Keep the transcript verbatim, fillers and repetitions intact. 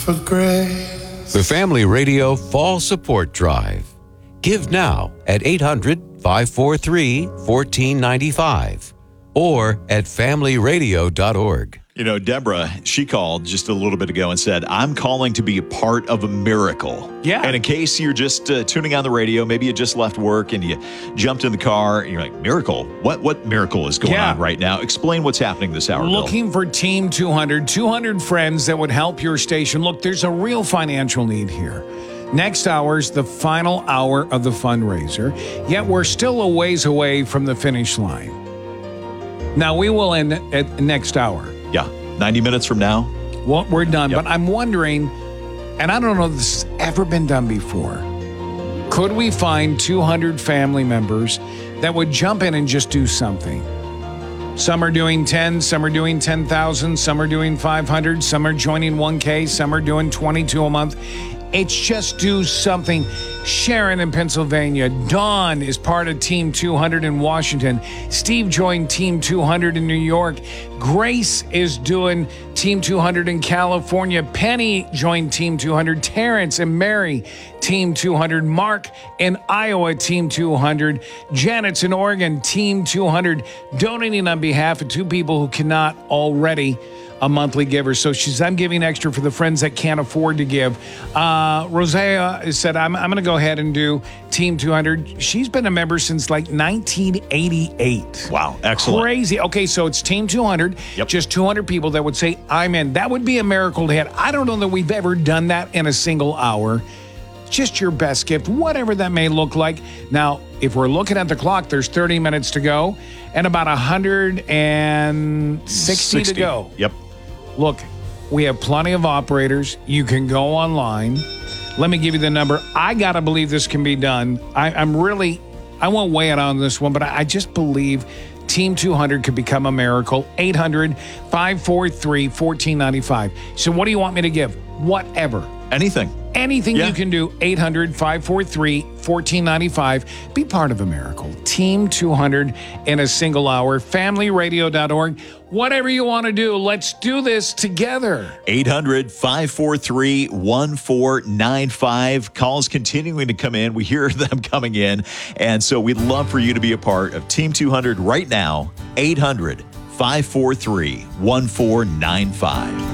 for grace. The Family Radio Fall Support Drive. Give now at eight hundred, five four three, one four nine five or at family radio dot org. You know, Deborah, she called just a little bit ago and said, I'm calling to be a part of a miracle. Yeah. And in case you're just uh, tuning on the radio, maybe you just left work and you jumped in the car and you're like, miracle? What what miracle is going Yeah. on right now? Explain what's happening this hour, Bill. Looking for Team two hundred, two hundred friends that would help your station. Look, there's a real financial need here. Next hour is the final hour of the fundraiser, yet we're still a ways away from the finish line. Now, we will end at next hour. Yeah, ninety minutes from now. Well, we're done, Yep. but I'm wondering, and I don't know if this has ever been done before, could we find two hundred family members that would jump in and just do something? Some are doing ten, some are doing ten thousand, some are doing five hundred, some are joining one K, some are doing twenty-two a month. It's just do something. Sharon in Pennsylvania. Dawn is part of Team two hundred in Washington. Steve joined Team two hundred in New York. Grace is doing Team two hundred in California. Penny joined Team two hundred. Terrence and Mary, Team two hundred. Mark in Iowa, Team two hundred. Janet's in Oregon, Team two hundred. Donating on behalf of two people who cannot already a monthly giver. So she says, I'm giving extra for the friends that can't afford to give. Uh, Rosea said, I'm, I'm going to go ahead and do Team two hundred. She's been a member since like nineteen eighty-eight. Wow, excellent. Crazy. Okay, so it's Team two hundred. Yep. Just two hundred people that would say, I'm in. That would be a miracle to hit. I don't know that we've ever done that in a single hour. Just your best gift, whatever that may look like. Now, if we're looking at the clock, there's thirty minutes to go and about one hundred sixty to go. Yep. Look, we have plenty of operators. You can go online. Let me give you the number. I got to believe this can be done. I, I'm really, I won't weigh it on this one, but I, I just believe Team two hundred could become a miracle. eight hundred, five four three, one four nine five. So what do you want me to give? Whatever. Anything. Anything Yeah. you can do, eight hundred, five four three, one four nine five. Be part of a miracle. Team two hundred in a single hour. family radio dot org. Whatever you want to do, let's do this together. eight hundred, five four three, one four nine five. Calls continuing to come in. We hear them coming in. And so we'd love for you to be a part of Team two hundred right now. eight hundred, five four three, one four nine five.